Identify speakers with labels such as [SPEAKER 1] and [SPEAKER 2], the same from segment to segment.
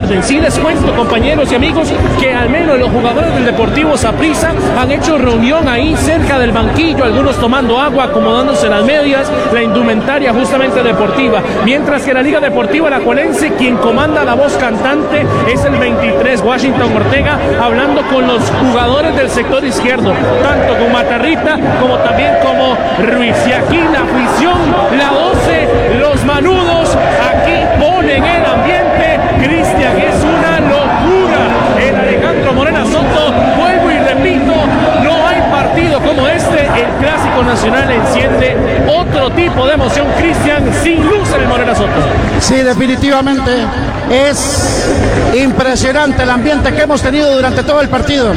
[SPEAKER 1] orden. Sí les cuento, compañeros y amigos, que al menos los jugadores del Deportivo Saprissa han hecho reunión ahí cerca del banquillo, algunos tomando agua, acomodándose las medias, la indumentaria justamente deportiva, mientras que la Liga Deportiva Alajuelense, quien comanda la voz cantante, es el 23, Washington Ortega, hablando con los jugadores del sector izquierdo, tanto con Matarrita como también como Ruiz. Y aquí la afición, la 12, los manudos, aquí ponen el ambiente. Cristian, es una locura. El Alejandro Morera Soto, vuelvo y repito, no hay partido como este. El Clásico Nacional enciende otro tipo de emoción, Cristian, sin luz en el Morera Soto.
[SPEAKER 2] Sí, definitivamente es impresionante el ambiente que hemos tenido durante todo el partido.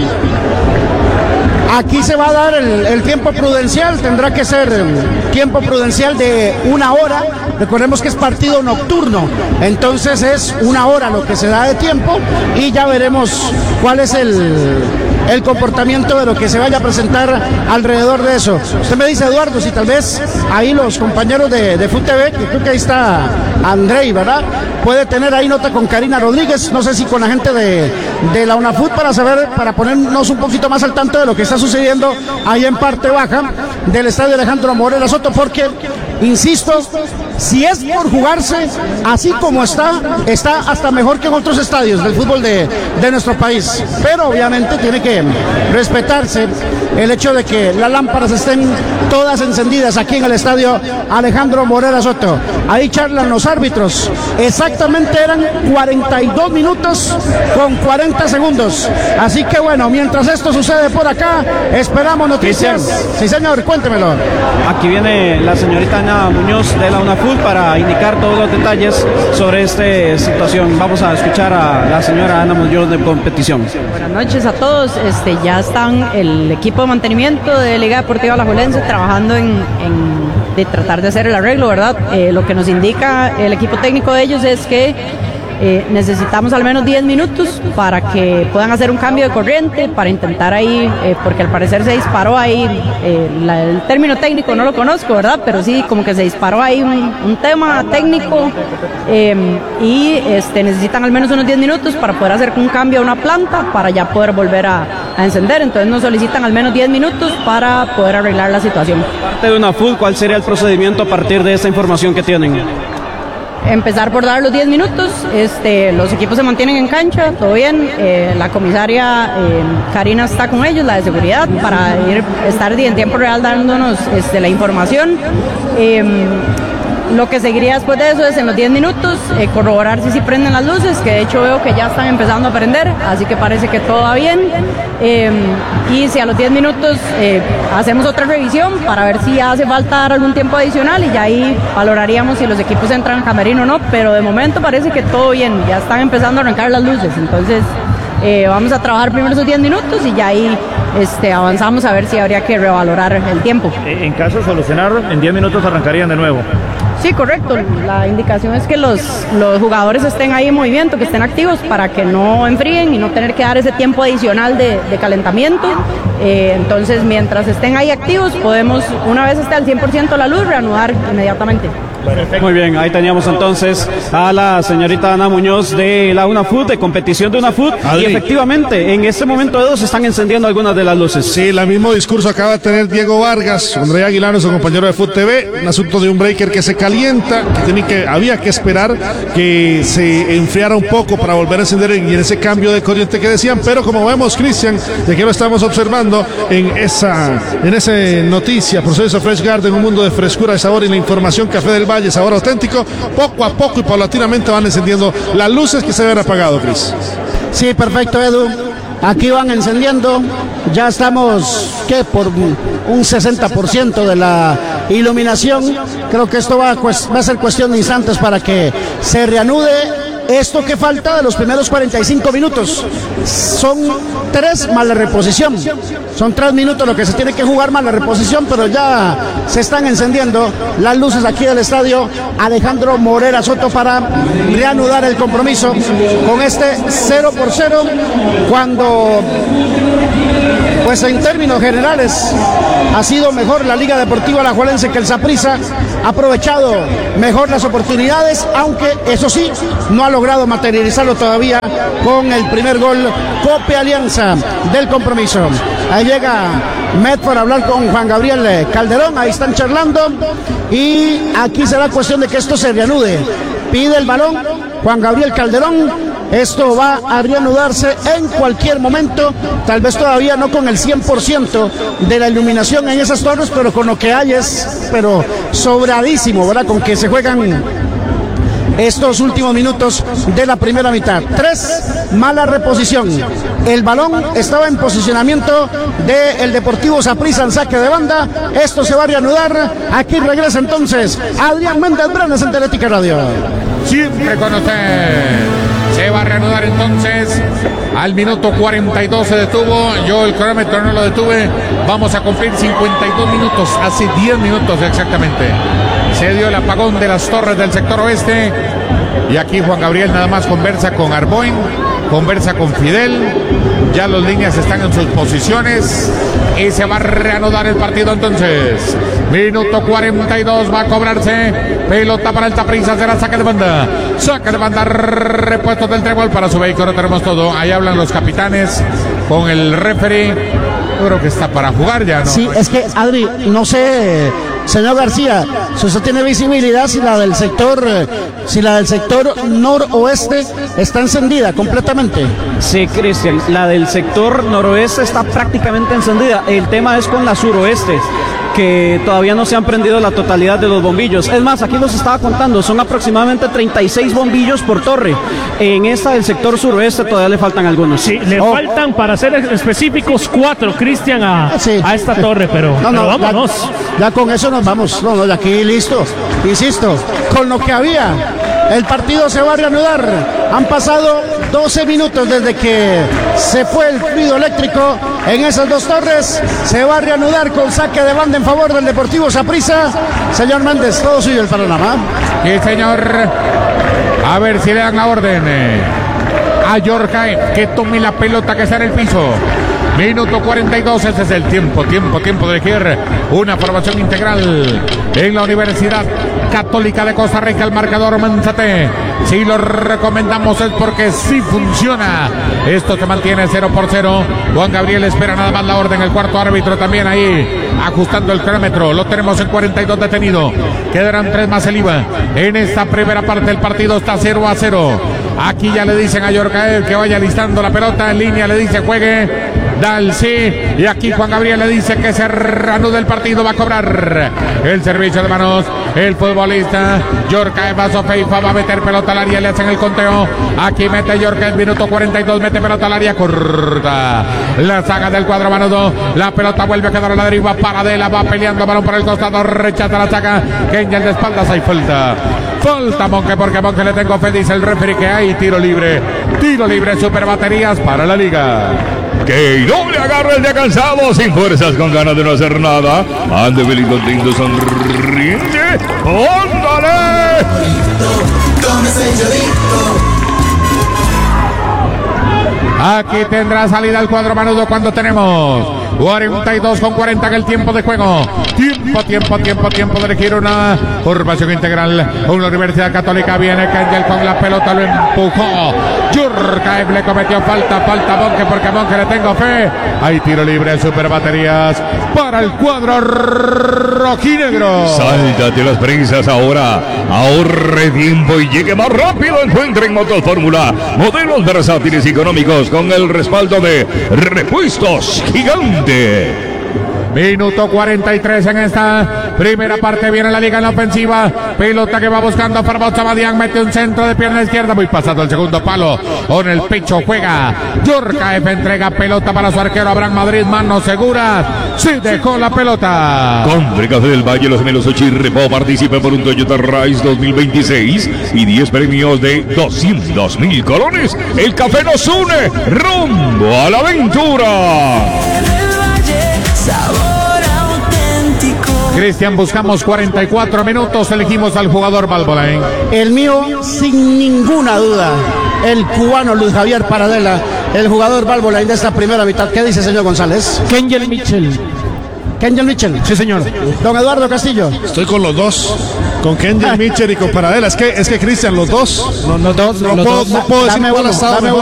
[SPEAKER 2] Aquí se va a dar el tiempo prudencial, tendrá que ser tiempo prudencial de 1 hora. Recordemos que es partido nocturno, entonces es 1 hora lo que se da de tiempo y ya veremos cuál es el comportamiento de lo que se vaya a presentar alrededor de eso. Usted me dice, Eduardo, si tal vez ahí los compañeros de FUTV, que creo que ahí está Andrei, ¿verdad? Puede tener ahí nota con Karina Rodríguez, no sé si con la gente de la UNAFUT para saber, para ponernos un poquito más al tanto de lo que está sucediendo ahí en parte baja del estadio Alejandro Morera Soto, porque, insisto, si es por jugarse así como está hasta mejor que en otros estadios del fútbol de nuestro país, pero obviamente tiene que respetarse el hecho de que las lámparas estén todas encendidas aquí en el estadio Alejandro Morera Soto. Ahí charlan los árbitros, exactamente eran 42 minutos con 40 segundos, así que bueno, mientras esto sucede por acá, esperamos noticias. Sí señor, cuéntemelo.
[SPEAKER 3] Aquí viene la señorita Ana Muñoz de la UNAFUT para indicar todos los detalles sobre esta situación. Vamos a escuchar a la señora Ana Muñoz de competición.
[SPEAKER 4] Buenas noches a todos. Ya están el equipo de mantenimiento de Liga Deportiva Alajuelense trabajando de tratar de hacer el arreglo, ¿verdad? Lo que nos indica el equipo técnico de ellos es que necesitamos al menos 10 minutos para que puedan hacer un cambio de corriente, para intentar ahí, porque al parecer se disparó ahí, el término técnico no lo conozco, ¿verdad? Pero sí, como que se disparó ahí un tema técnico y necesitan al menos unos 10 minutos para poder hacer un cambio a una planta para ya poder volver a encender. Entonces nos solicitan al menos 10 minutos para poder arreglar la situación.
[SPEAKER 3] Parte de UNAFUT, ¿cuál sería el procedimiento a partir de esta información que tienen?
[SPEAKER 4] Empezar por dar los 10 minutos, los equipos se mantienen en cancha, todo bien, la comisaria Karina está con ellos, la de seguridad, para estar en tiempo real dándonos la información. Lo que seguiría después de eso es en los 10 minutos corroborar si prenden las luces, que de hecho veo que ya están empezando a prender, así que parece que todo va bien. Y si a los 10 minutos hacemos otra revisión para ver si hace falta dar algún tiempo adicional y ya ahí valoraríamos si los equipos entran al camerino o no, pero de momento parece que todo bien, ya están empezando a arrancar las luces, entonces vamos a trabajar primero esos 10 minutos y ya ahí avanzamos a ver si habría que revalorar el tiempo.
[SPEAKER 5] En caso de solucionar, en 10 minutos arrancarían de nuevo.
[SPEAKER 4] Sí, correcto. La indicación es que los jugadores estén ahí en movimiento, que estén activos para que no enfríen y no tener que dar ese tiempo adicional de calentamiento. Entonces, mientras estén ahí activos, podemos, una vez esté al 100% la luz, reanudar inmediatamente.
[SPEAKER 3] Muy bien, ahí teníamos entonces a la señorita Ana Muñoz de la UNAFUT, de competición de UNAFUT, y efectivamente en este momento se están encendiendo algunas de las luces.
[SPEAKER 6] Sí, el mismo discurso acaba de tener Diego Vargas, André Aguilar, su compañero de FUTV, un asunto de un breaker que se calienta, había que esperar que se enfriara un poco para volver a encender y en ese cambio de corriente que decían, pero como vemos, Cristian, de aquí lo estamos observando en esa noticia, proceso Fresh Garden, un mundo de frescura, de sabor y la información, Café del Valle, sabor auténtico, poco a poco y paulatinamente van encendiendo las luces que se habían apagado, Cris.
[SPEAKER 2] Sí, perfecto, Edu. Aquí van encendiendo, ya estamos, por un 60% de la iluminación. Creo que esto va a ser cuestión de instantes para que se reanude esto que falta de los primeros 45 minutos. Son 3 más la reposición. Son 3 minutos lo que se tiene que jugar más la reposición, pero ya se están encendiendo las luces aquí del estadio Alejandro Morera Soto para reanudar el compromiso con este 0-0, cuando pues en términos generales ha sido mejor la Liga Deportiva Alajuelense que el Saprissa, ha aprovechado mejor las oportunidades, aunque eso sí, no ha logrado materializarlo todavía con el primer gol. Cope Alianza del compromiso. Ahí llega Medford a hablar con Juan Gabriel Calderón, ahí están charlando y aquí será cuestión de que esto se reanude. Pide el balón Juan Gabriel Calderón, esto va a reanudarse en cualquier momento, tal vez todavía no con el 100% de la iluminación en esas torres, pero con lo que hay es, pero sobradísimo, ¿verdad? Con que se juegan estos últimos minutos de la primera mitad. 3, mala reposición. El balón estaba en posicionamiento del Deportivo Saprissa en saque de banda. Esto se va a reanudar. Aquí regresa entonces Adrián Méndez Branes en Teletica Radio.
[SPEAKER 7] Siempre con usted. Se va a reanudar entonces. Al minuto 42 se detuvo. Yo el cronómetro no lo detuve. Vamos a cumplir 52 minutos. Hace 10 minutos exactamente. Se dio el apagón de las torres del sector oeste. Y aquí Juan Gabriel nada más conversa con Arboin. Conversa con Fidel. Ya las líneas están en sus posiciones. Y se va a reanudar el partido entonces. Minuto 42 va a cobrarse. Pelota para el Saprissa, será saque de banda. Saque de banda, repuesto del trébol para su vehículo. Tenemos todo. Ahí hablan los capitanes con el referee. Yo creo que está para jugar ya, ¿no?
[SPEAKER 2] Sí, es que Adri, no sé, señor García, si usted tiene visibilidad si la del sector noroeste está encendida completamente.
[SPEAKER 3] Sí, Cristian, la del sector noroeste está prácticamente encendida. El tema es con la suroeste, que todavía no se han prendido la totalidad de los bombillos. Es más, aquí los estaba contando, son aproximadamente 36 bombillos por torre. En esta del sector suroeste todavía le faltan algunos.
[SPEAKER 1] Sí, le faltan, para ser específicos, 4, Cristian, a esta torre, pero vámonos.
[SPEAKER 2] Ya con eso nos vamos. No, de aquí listo. Insisto, con lo que había, el partido se va a reanudar. Han pasado 12 minutos desde que se fue el fluido eléctrico en esas dos torres. Se va a reanudar con saque de banda en favor del Deportivo Saprissa. Señor Méndez, todo suyo el panorama.
[SPEAKER 7] Sí, señor. A ver si le dan la orden a Yorka que tome la pelota que está en el piso. Minuto 42, ese es el tiempo de elegir una formación integral en la Universidad Católica de Costa Rica. El marcador Manzate, si lo recomendamos es porque sí funciona. Esto se mantiene 0-0. Juan Gabriel espera nada más la orden. El cuarto árbitro también ahí ajustando el cronómetro. Lo tenemos en 42 detenido. Quedarán 3 más el IVA. En esta primera parte el partido está 0-0. Aquí ya le dicen a Yorkaev que vaya listando la pelota. En línea le dice juegue. Da el sí. Y aquí Juan Gabriel le dice que se reanude el partido. Va a cobrar el servicio de manos. El futbolista Yorkaev va a Sofeifa. Va a meter pelota al área. Le hacen el conteo. Aquí mete Yorkaev. Minuto 42. Mete pelota al área. Corta. La saga del cuadro manudo. La pelota vuelve a quedar a la deriva. Paradela va peleando. Balón por el costado. Rechaza la saca. Kengel de espaldas. Hay falta. Falta Monque porque Monque le tengo fe. Dice el referee que hay tiro libre. Tiro libre. Super baterías para la liga.
[SPEAKER 8] Que doble agarra el día cansado, sin fuerzas, con ganas de no hacer nada. Ande feliz, contento, sonriente. ¡Óndale!
[SPEAKER 7] Aquí tendrá salida el cuadro manudo cuando tenemos 42:40 en el tiempo de juego. Tiempo de elegir una formación integral. Una Universidad Católica. Viene Kengel con la pelota, lo empujó. Yorkaev le cometió falta Monque porque a Monque le tengo fe. Hay tiro libre, super baterías para el cuadro rojinegro.
[SPEAKER 8] Sáltate las prisas ahora. Ahorre tiempo y llegue más rápido. Encuentre en Motos Fórmula modelos versátiles y económicos con el respaldo de Repuestos Gigante.
[SPEAKER 7] Minuto 43 en esta primera parte. Viene la liga en la ofensiva. Pelota que va buscando Farbosa Badián. Mete un centro de pierna izquierda. Muy pasado el segundo palo. Con el pecho juega Yorkaev. Entrega pelota para su arquero Abraham Madrid. Manos seguras. Se dejó la pelota.
[SPEAKER 8] Compre Café del Valle, los gemelos Ochirrepo. Participe por un Toyota Rise 2026 y 10 premios de 200,000 colones. El café nos une rumbo a la aventura.
[SPEAKER 7] Cristian, buscamos 44 minutos. Elegimos al jugador Válvola.
[SPEAKER 2] El mío, sin ninguna duda, el cubano Luis Javier Paradela, el jugador Válvola de esta primera mitad. ¿Qué dice, señor González?
[SPEAKER 1] Kengel Mitchell.
[SPEAKER 2] Kengel Mitchell.
[SPEAKER 1] Sí, señor.
[SPEAKER 2] Don Eduardo Castillo.
[SPEAKER 6] Estoy con los dos. Con Kenji Mitchell y con Paradela. Es que Cristian, los dos. No puedo decir cuál ha estado mejor.